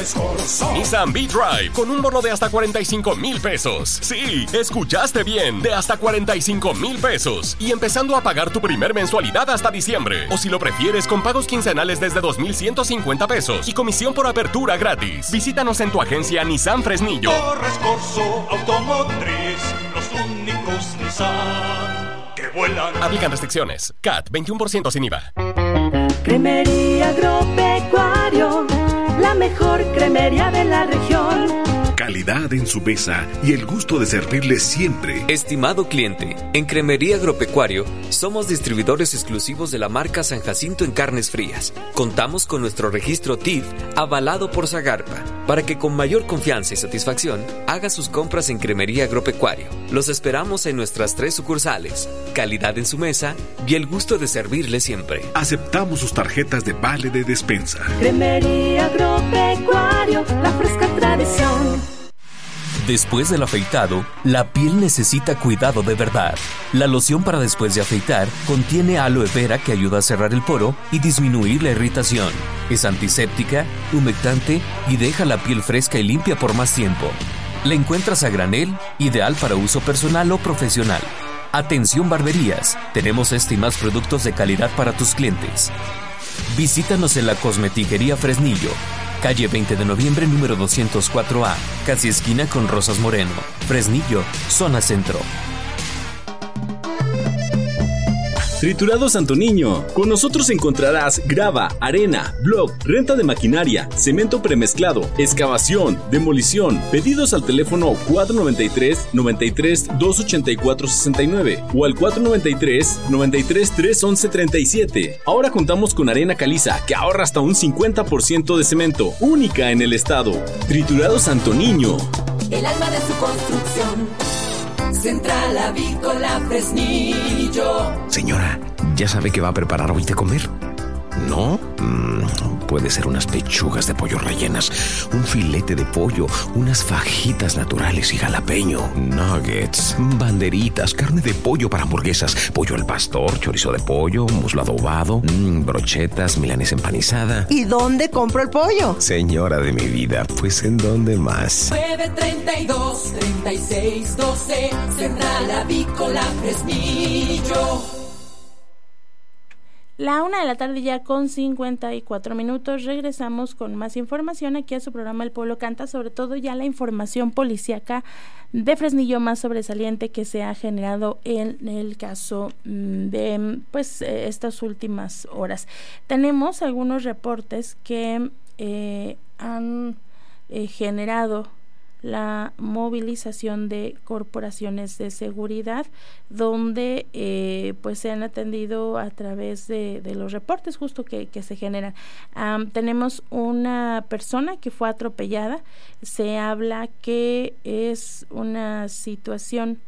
Escorzo. Nissan V-Drive con un bono de hasta 45,000 pesos. Sí, escuchaste bien, de hasta 45,000 pesos. Y empezando a pagar tu primer mensualidad hasta diciembre. O si lo prefieres, con pagos quincenales desde 2,150 pesos y comisión por apertura gratis. Visítanos en tu agencia Nissan Fresnillo. Escorzo Automotriz, los únicos Nissan que vuelan. Aplican restricciones. CAT 21% sin IVA. Cremería Agropecuario, la mejor cremería de la región. Calidad en su mesa y el gusto de servirle siempre. Estimado cliente, en Cremería Agropecuario somos distribuidores exclusivos de la marca San Jacinto en carnes frías. Contamos con nuestro registro TIF avalado por Zagarpa para que con mayor confianza y satisfacción haga sus compras en Cremería Agropecuario. Los esperamos en nuestras 3 sucursales. Calidad en su mesa y el gusto de servirle siempre. Aceptamos sus tarjetas de vale de despensa. Cremería Agropecuario, la fresca tradición. Después del afeitado, la piel necesita cuidado de verdad. La loción para después de afeitar contiene aloe vera que ayuda a cerrar el poro y disminuir la irritación. Es antiséptica, humectante y deja la piel fresca y limpia por más tiempo. La encuentras a granel, ideal para uso personal o profesional. Atención barberías, tenemos este y más productos de calidad para tus clientes. Visítanos en la Cosmetiquería Fresnillo, calle 20 de noviembre, número 204A, casi esquina con Rosas Moreno, Fresnillo, zona centro. Triturados Santo Niño. Con nosotros encontrarás grava, arena, block, renta de maquinaria, cemento premezclado, excavación, demolición. Pedidos al teléfono 493-93-284-69 o al 493-93-311-37. Ahora contamos con arena caliza que ahorra hasta un 50% de cemento, única en el estado. Triturados Santo Niño. El alma de su construcción. Central Avícola Fresnillo. Señora, ¿ya sabe qué va a preparar hoy de comer? ¿No? Puede ser unas pechugas de pollo rellenas, un filete de pollo, unas fajitas naturales y jalapeño, nuggets, banderitas, carne de pollo para hamburguesas, pollo al pastor, chorizo de pollo, muslo adobado, brochetas, milanesa empanizada. ¿Y dónde compro el pollo? Señora de mi vida, pues ¿en dónde más? 932-3612, Central Avícola Fresnillo. La 1:00 ya con 54 minutos. Regresamos con más información aquí a su programa El Pueblo Canta, sobre todo ya la información policíaca de Fresnillo más sobresaliente que se ha generado en el caso de estas últimas horas. Tenemos algunos reportes que han generado la movilización de corporaciones de seguridad, donde se han atendido a través de los reportes justo que se generan. Tenemos una persona que fue atropellada. Se habla que es una situación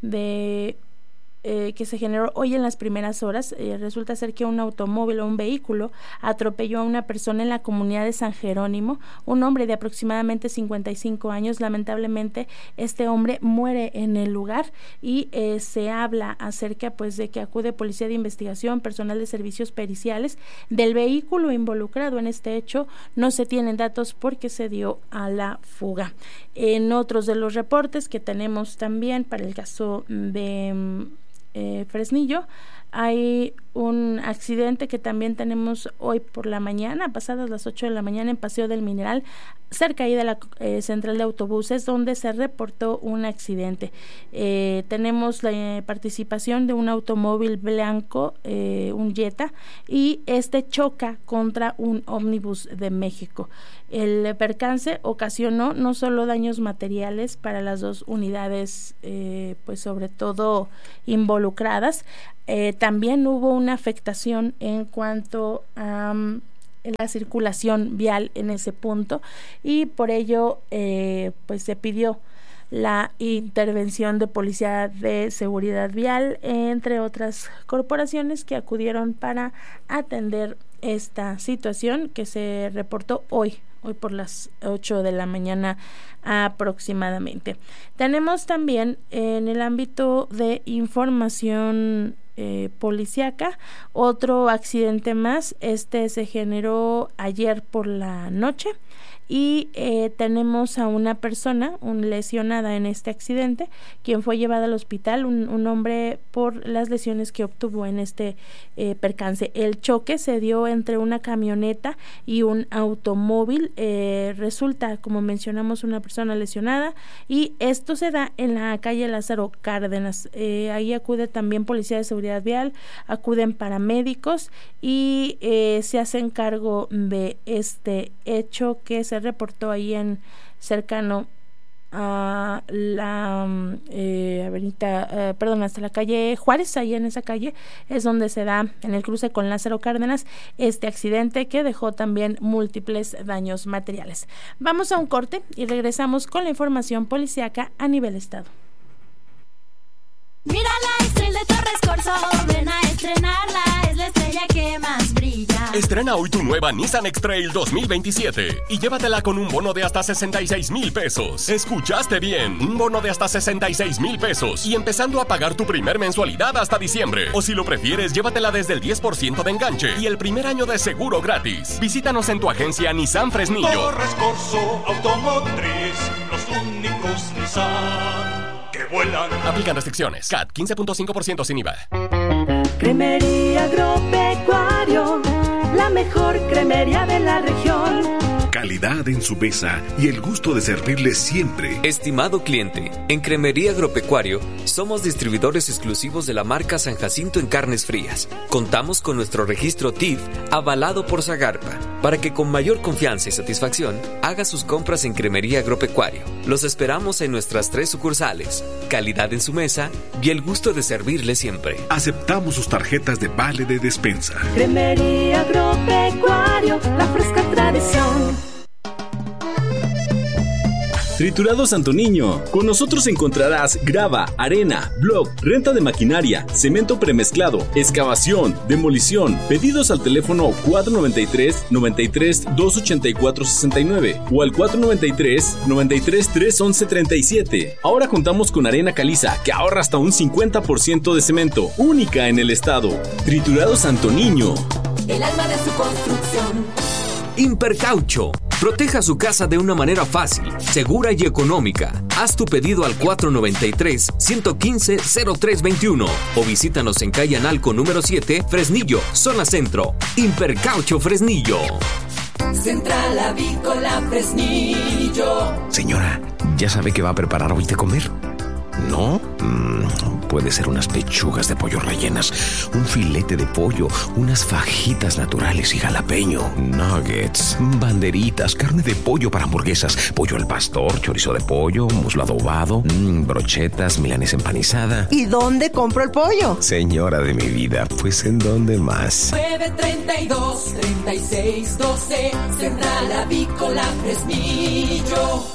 de que se generó hoy en las primeras horas. Resulta ser que un automóvil o un vehículo atropelló a una persona en la comunidad de San Jerónimo, un hombre de aproximadamente 55 años. Lamentablemente este hombre muere en el lugar y se habla acerca de que acude policía de investigación, personal de servicios periciales del vehículo involucrado en este hecho. No se tienen datos porque se dio a la fuga. En otros de los reportes que tenemos también para el caso de Fresnillo, hay un accidente que también tenemos hoy por la mañana, pasadas las 8 de la mañana, en Paseo del Mineral, cerca ahí de la central de autobuses, donde se reportó un accidente. Tenemos la participación de un automóvil blanco, un Jetta, y este choca contra un ómnibus de México. El percance ocasionó no solo daños materiales para las dos unidades, sobre todo involucradas, también hubo una afectación en cuanto a la circulación vial en ese punto, y por ello se pidió la intervención de Policía de Seguridad Vial, entre otras corporaciones que acudieron para atender esta situación que se reportó hoy por las 8 de la mañana aproximadamente. Tenemos también en el ámbito de información policíaca otro accidente más. Este se generó ayer por la noche y tenemos a una persona, lesionada en este accidente, quien fue llevada al hospital, un hombre, por las lesiones que obtuvo en este percance. El choque se dio entre una camioneta y un automóvil. Resulta, como mencionamos, una persona lesionada, y esto se da en la calle Lázaro Cárdenas. Ahí acude también Policía de Seguridad Vial, acuden paramédicos y se hacen cargo de este hecho que se reportó ahí cercano a la avenida, hasta la calle Juárez. Ahí en esa calle es donde se da, en el cruce con Lázaro Cárdenas, este accidente que dejó también múltiples daños materiales. Vamos a un corte y regresamos con la información policíaca a nivel estado. Mira la estrella de Torres Corso, ven a estrenarla, es la estrella que más brilla. Estrena hoy tu nueva Nissan X-Trail 2027 y llévatela con un bono de hasta 66,000 pesos. ¿Escuchaste bien? Un bono de hasta 66,000 pesos y empezando a pagar tu primer mensualidad hasta diciembre. O si lo prefieres, llévatela desde el 10% de enganche y el primer año de seguro gratis. Visítanos en tu agencia Nissan Fresnillo. Torres Corso Automotriz, los únicos Nissan que vuelan. Aplican restricciones. CAT 15.5% sin IVA. Cremería Agropecuario, la mejor cremería de la región. Calidad en su mesa y el gusto de servirle siempre. Estimado cliente, en Cremería Agropecuario somos distribuidores exclusivos de la marca San Jacinto en carnes frías. Contamos con nuestro registro TIF avalado por Zagarpa, para que con mayor confianza y satisfacción haga sus compras en Cremería Agropecuario. Los esperamos en nuestras 3 sucursales. Calidad en su mesa y el gusto de servirle siempre. Aceptamos sus tarjetas de vale de despensa. Cremería Agropecuario, la fresca tradición. Triturados Santo Niño. Con nosotros encontrarás grava, arena, block, renta de maquinaria, cemento premezclado, excavación, demolición. Pedidos al teléfono 493-93-284-69 o al 493-93-311-37. Ahora contamos con arena caliza, que ahorra hasta un 50% de cemento, única en el estado. Triturados Santo Niño. El alma de su construcción. Impercaucho. Proteja su casa de una manera fácil, segura y económica. Haz tu pedido al 493-115-0321 o visítanos en calle Analco número 7, Fresnillo, zona centro. Impercaucho Fresnillo. Central Avícola Fresnillo. Señora, ¿ya sabe qué va a preparar hoy de comer? ¿No? Puede ser unas pechugas de pollo rellenas, un filete de pollo, unas fajitas naturales y jalapeño, nuggets, banderitas, carne de pollo para hamburguesas, pollo al pastor, chorizo de pollo, muslo adobado, brochetas, milanesa empanizada. ¿Y dónde compro el pollo? Señora de mi vida, pues ¿en dónde más? 932-3612, Central Avícola Fresnillo.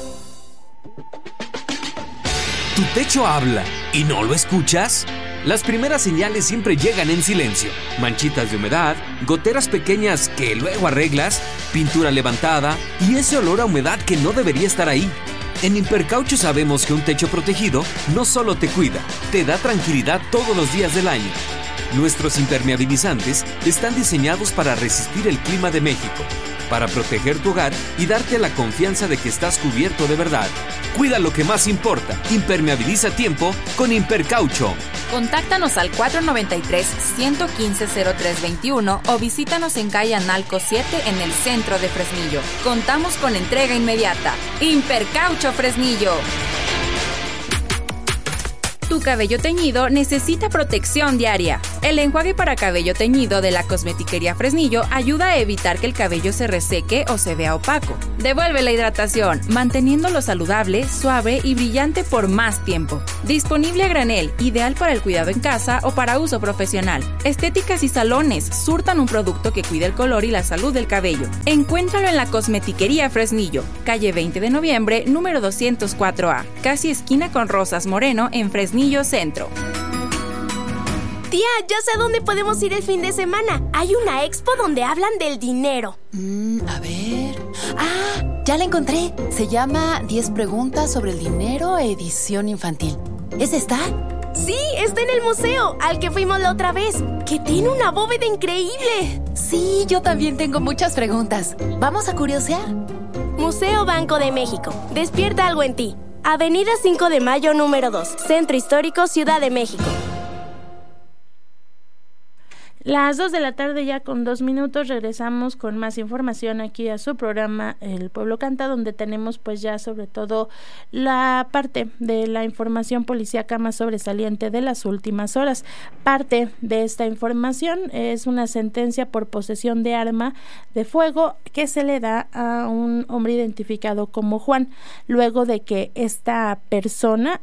¿Tu techo habla y no lo escuchas? Las primeras señales siempre llegan en silencio. Manchitas de humedad, goteras pequeñas que luego arreglas, pintura levantada y ese olor a humedad que no debería estar ahí. En Impercaucho sabemos que un techo protegido no solo te cuida, te da tranquilidad todos los días del año. Nuestros impermeabilizantes están diseñados para resistir el clima de México, para proteger tu hogar y darte la confianza de que estás cubierto de verdad. Cuida lo que más importa. Impermeabiliza a tiempo con Impercaucho. Contáctanos al 493-115-0321 o visítanos en calle Analco 7 en el centro de Fresnillo. Contamos con entrega inmediata. Impercaucho Fresnillo. Tu cabello teñido necesita protección diaria. El enjuague para cabello teñido de la Cosmetiquería Fresnillo ayuda a evitar que el cabello se reseque o se vea opaco. Devuelve la hidratación, manteniéndolo saludable, suave y brillante por más tiempo. Disponible a granel, ideal para el cuidado en casa o para uso profesional. Estéticas y salones surtan un producto que cuida el color y la salud del cabello. Encuéntralo en la Cosmetiquería Fresnillo, calle 20 de noviembre, número 204A, casi esquina con Rosas Moreno en Fresnillo Centro. Tía, ya sé dónde podemos ir el fin de semana. Hay una expo donde hablan del dinero. A ver... ya la encontré. Se llama 10 preguntas sobre el dinero, edición infantil. ¿Es esta? Sí, está en el museo, al que fuimos la otra vez, que tiene una bóveda increíble. Sí, yo también tengo muchas preguntas. ¿Vamos a curiosear? Museo Banco de México. Despierta algo en ti. Avenida 5 de Mayo, número 2. Centro Histórico, Ciudad de México. Las 2 de la tarde ya con 2 minutos, regresamos con más información aquí a su programa El Pueblo Canta, donde tenemos pues ya sobre todo la parte de la información policíaca más sobresaliente de las últimas horas. Parte de esta información es una sentencia por posesión de arma de fuego que se le da a un hombre identificado como Juan, luego de que esta persona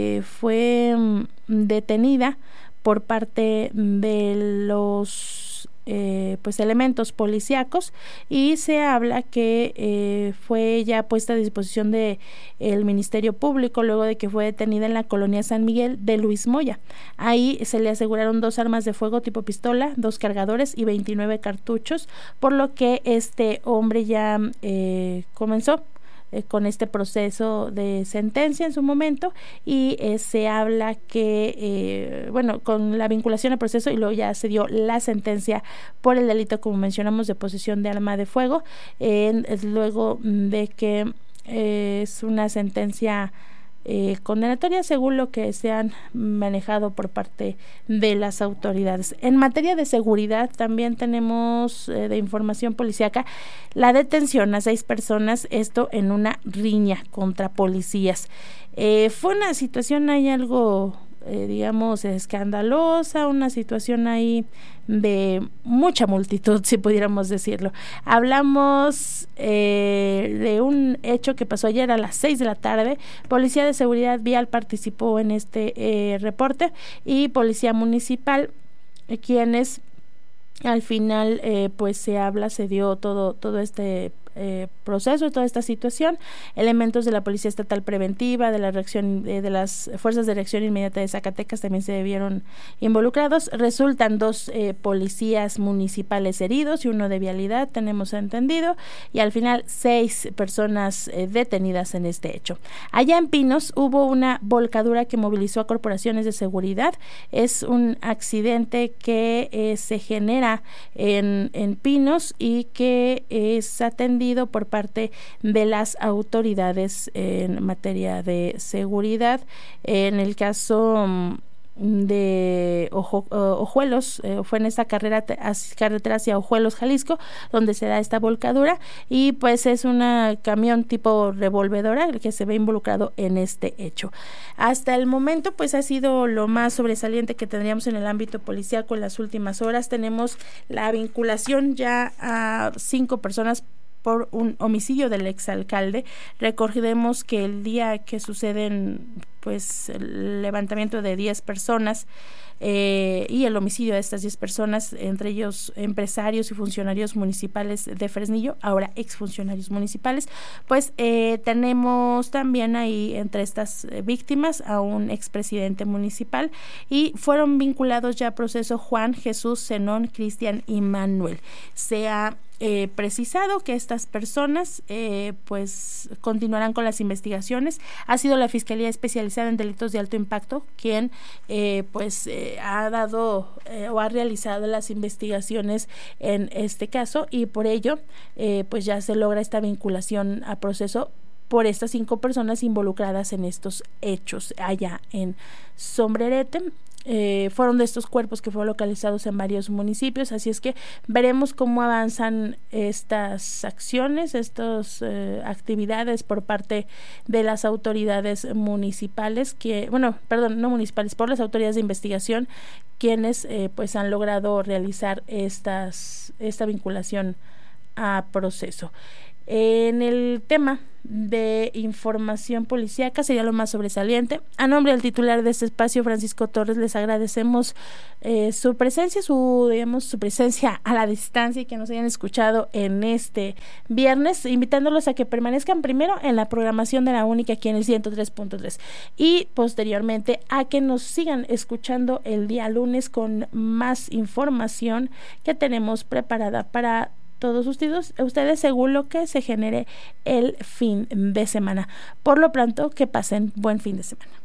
fue detenida por parte de los pues elementos policíacos, y se habla que fue ya puesta a disposición de el Ministerio Público luego de que fue detenida en la colonia San Miguel de Luis Moya. Ahí se le aseguraron 2 armas de fuego tipo pistola, 2 cargadores y 29 cartuchos, por lo que este hombre ya comenzó con este proceso de sentencia en su momento, y se habla que con la vinculación al proceso, y luego ya se dio la sentencia por el delito, como mencionamos, de posesión de arma de fuego, luego de que es una sentencia condenatoria según lo que se han manejado por parte de las autoridades. En materia de seguridad también tenemos de información policíaca la detención a 6 personas, esto en una riña contra policías. Fue una situación ahí algo digamos escandalosa, una situación ahí de mucha multitud, si pudiéramos decirlo. Hablamos de un hecho que pasó ayer a las 6 de la tarde. Policía de Seguridad Vial participó en este reporte, y Policía Municipal, quienes al final pues se dio todo este proceso, toda esta situación. Elementos de la Policía Estatal Preventiva, de la reacción de las Fuerzas de Reacción Inmediata de Zacatecas también se vieron involucrados. Resultan 2 policías municipales heridos y 1 de vialidad, tenemos entendido, y al final 6 personas detenidas en este hecho. Allá en Pinos hubo una volcadura que movilizó a corporaciones de seguridad. Es un accidente que se genera en Pinos y que es atendido por parte de las autoridades en materia de seguridad. En el caso de Ojuelos, fue en esta carretera hacia Ojuelos, Jalisco, donde se da esta volcadura, y pues es una camión tipo revolvedora el que se ve involucrado en este hecho. Hasta el momento pues ha sido lo más sobresaliente que tendríamos en el ámbito policíaco en las últimas horas. Tenemos la vinculación ya a 5 personas por un homicidio del exalcalde. Recordemos que el día que suceden pues el levantamiento de 10 personas y el homicidio de estas 10 personas, entre ellos empresarios y funcionarios municipales de Fresnillo, ahora exfuncionarios municipales, pues tenemos también ahí entre estas víctimas a un expresidente municipal, y fueron vinculados ya a proceso Juan, Jesús, Zenón, Cristian y Manuel. Se ha precisado que estas personas pues continuarán con las investigaciones. Ha sido la Fiscalía Especializada en Delitos de Alto Impacto quien ha dado o ha realizado las investigaciones en este caso, y por ello pues ya se logra esta vinculación a proceso por estas 5 personas involucradas en estos hechos allá en Sombrerete. Fueron de estos cuerpos que fueron localizados en varios municipios, así es que veremos cómo avanzan estas acciones, estas actividades por parte de las autoridades municipales, por las autoridades de investigación, quienes pues han logrado realizar esta vinculación a proceso. En el tema de información policíaca sería lo más sobresaliente. A nombre del titular de este espacio, Francisco Torres, les agradecemos su presencia, su presencia a la distancia, y que nos hayan escuchado en este viernes, invitándolos a que permanezcan primero en la programación de la única aquí en el 103.3 y posteriormente a que nos sigan escuchando el día lunes con más información que tenemos preparada para todos ustedes según lo que se genere el fin de semana. Por lo pronto, que pasen buen fin de semana.